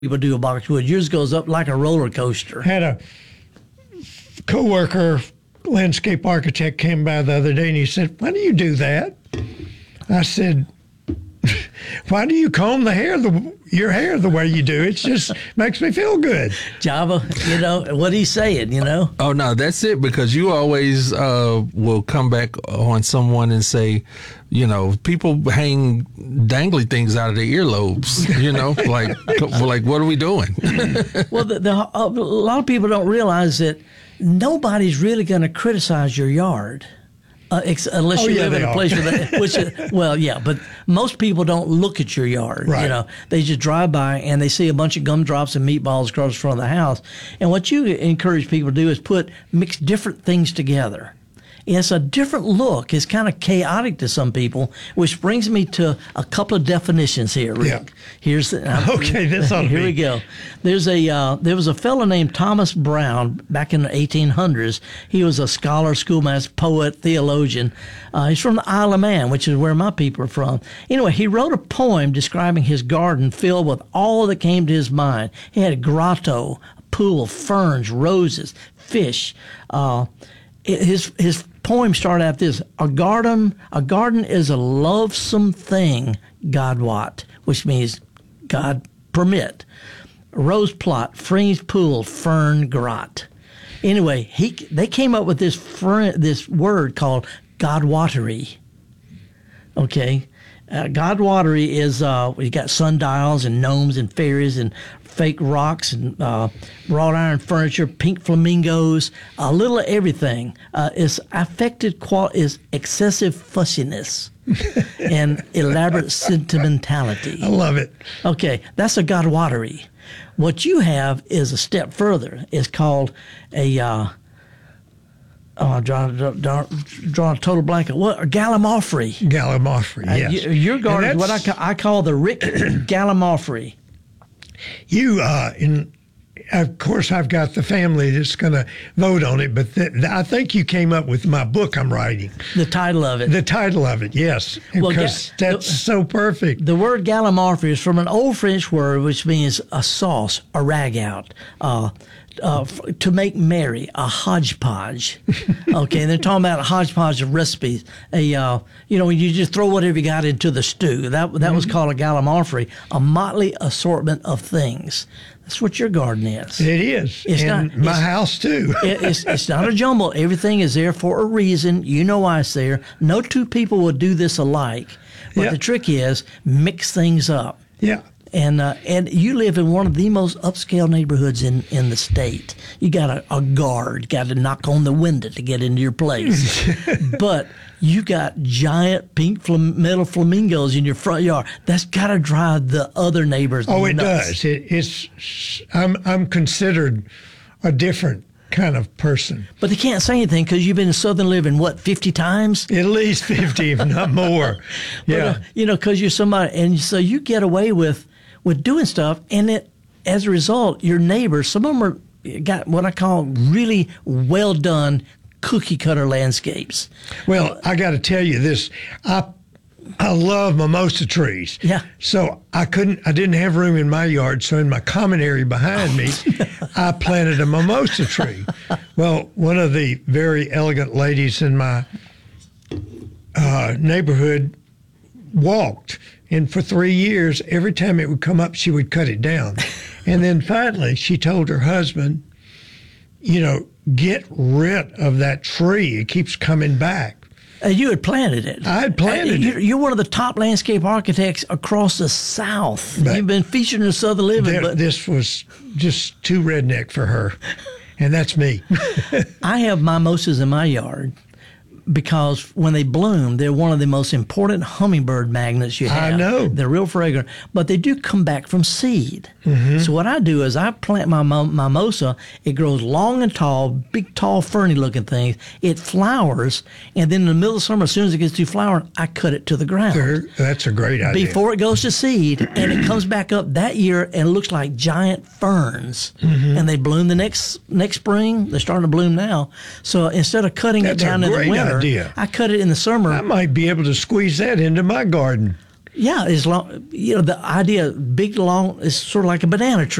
people do a boxwood. Yours goes up like a roller coaster. Had a coworker, landscape architect, came by the other day and he said, "Why do you do that?" I said, "Why do you comb your hair the way you do? It just makes me feel good." Java, what he's saying, Oh, no, that's it, because you always will come back on someone and say, people hang dangly things out of their earlobes, like what are we doing? Well, a lot of people don't realize that nobody's really going to criticize your yard. Unless you live in a place but most people don't look at your yard. Right. They just drive by and they see a bunch of gumdrops and meatballs across the front of the house. And what you encourage people to do is mix different things together. It's a different look. It's kind of chaotic to some people, which brings me to a couple of definitions here, Rick. Yeah. Here's this ought to here we go. There was a fellow named Thomas Brown back in the 1800s. He was a scholar, schoolmaster, poet, theologian. He's from the Isle of Man, which is where my people are from. Anyway, he wrote a poem describing his garden filled with all that came to his mind. He had a grotto, a pool, ferns, roses, fish. His poem started out this: a garden is a lovesome thing, God wot, which means God permit. Rose plot, fringed pool, fern grot. Anyway, they came up with this word called Godwatery. Okay, Godwatery is you got sundials and gnomes and fairies and fake rocks and wrought iron furniture, pink flamingos, a little of everything. Its affected is excessive fussiness and elaborate sentimentality. I love it. Okay, that's a Godwatery. What you have is a step further. It's called a I'm drawing a total blank. What? Gallimaufry. Gallimaufry, yes. Your garden is what I call the Rick Gallimaufry. Of course, I've got the family that's going to vote on it, but I think you came up with my book I'm writing. The title of it. The title of it, yes. Because that's so perfect. The word Gallimaufry is from an old French word which means a sauce, a ragout, to make merry, a hodgepodge. Okay, and they're talking about a hodgepodge of recipes. When you just throw whatever you got into the stew. That was called a Gallimaufry, a motley assortment of things. That's what your garden is. It is. My house, too. It's not a jumble. Everything is there for a reason. You know why it's there. No two people will do this alike. But the trick is mix things up. Yeah. And you live in one of the most upscale neighborhoods in the state. You got a guard, got to knock on the window to get into your place. But you got giant pink metal flamingos in your front yard. That's got to drive the other neighbors nuts. Oh, it does. I'm considered a different kind of person. But they can't say anything because you've been in Southern Living, 50 times? At least 50, if not more. Yeah. But, because you're somebody, and so you get away with doing stuff, and as a result, your neighbors, some of them got what I call really well done cookie cutter landscapes. Well, I got to tell you this. I love mimosa trees. Yeah. So I didn't have room in my yard, so in my common area behind me, I planted a mimosa tree. Well, one of the very elegant ladies in my neighborhood walked, and for 3 years, every time it would come up, she would cut it down. And then finally, she told her husband, get rid of that tree. It keeps coming back. You had planted it. I had planted it. You're one of the top landscape architects across the South. But you've been featured in Southern Living. But this was just too redneck for her, and that's me. I have mimosas in my yard because when they bloom, they're one of the most important hummingbird magnets you have. I know. They're real fragrant, but they do come back from seed. Mm-hmm. So what I do is I plant my mimosa. It grows long and tall, big, tall, ferny-looking things. It flowers, and then in the middle of summer, as soon as it gets to flowering, I cut it to the ground. That's a great idea. Before it goes to seed, and it comes back up that year, and it looks like giant ferns. Mm-hmm. And they bloom the next spring. They're starting to bloom now. So instead of cutting it down in the winter, idea. I cut it in the summer. I might be able to squeeze that into my garden. Yeah, as long, the idea, big, long, is sort of like a banana tree.